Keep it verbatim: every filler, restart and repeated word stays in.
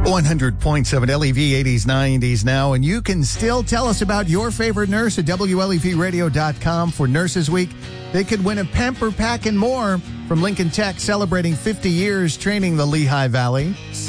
one hundred point seven L E V eighties, nineties now, and you can still tell us about your favorite nurse at W L E V radio dot com for Nurses Week. They could win a Pamper Pack and more from Lincoln Tech, celebrating fifty years training the Lehigh Valley.